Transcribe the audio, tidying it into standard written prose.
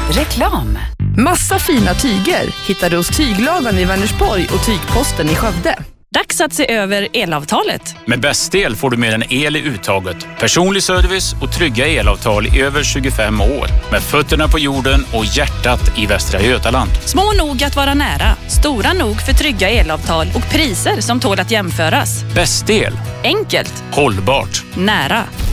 Reklam. Massa fina tyger hittar du hos Tyglagan i Vänersborg och Tygposten i Skövde. Dags att se över elavtalet. Med Bäst-el får du mer än el i uttaget, personlig service och trygga elavtal i över 25 år. Med fötterna på jorden och hjärtat i Västra Götaland. Små nog att vara nära, stora nog för trygga elavtal och priser som tål att jämföras. Bäst-el. Enkelt. Hållbart. Nära.